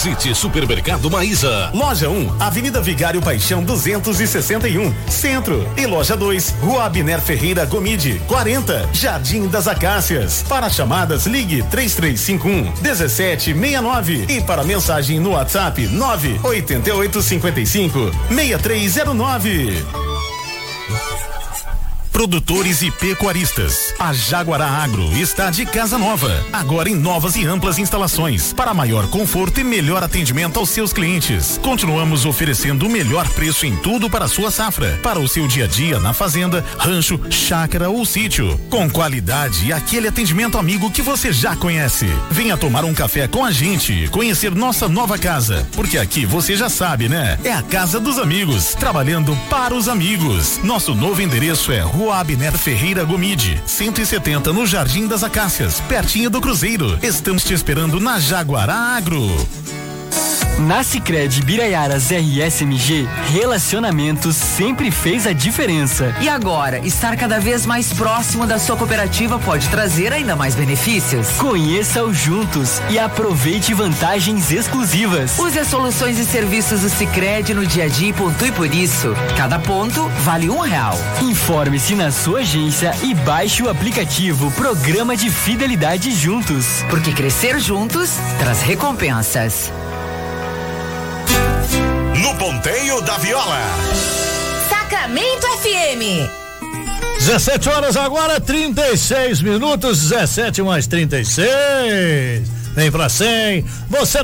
Visite Supermercado Maísa. Loja 1, Avenida Vigário Paixão 261, Centro. E Loja 2, Rua Abner Ferreira Gomide, 40, Jardim das Acácias. Para chamadas, ligue 3351-1769. E para mensagem no WhatsApp, 98855-6309. Produtores e pecuaristas. A Jaguará Agro está de casa nova, agora em novas e amplas instalações, para maior conforto e melhor atendimento aos seus clientes. Continuamos oferecendo o melhor preço em tudo para a sua safra, para o seu dia a dia na fazenda, rancho, chácara ou sítio, com qualidade e aquele atendimento amigo que você já conhece. Venha tomar um café com a gente, conhecer nossa nova casa, porque aqui você já sabe, né? É a casa dos amigos, trabalhando para os amigos. Nosso novo endereço é Rua Abner Ferreira Gomide, 170, no Jardim das Acácias, pertinho do Cruzeiro. Estamos te esperando na Jaguará Agro. Na Sicredi Biraiaras RSMG, relacionamentos sempre fez a diferença. E agora, estar cada vez mais próximo da sua cooperativa pode trazer ainda mais benefícios. Conheça-o juntos e aproveite vantagens exclusivas. Use as soluções e serviços do Sicredi no dia a dia e pontue por isso. Cada ponto vale R$1. Informe-se na sua agência e baixe o aplicativo Programa de Fidelidade Juntos. Porque crescer juntos traz recompensas. No Ponteio da Viola. Sacramento FM. 17 horas agora, 36 minutos, 17 mais 36. Vem pra 100. Você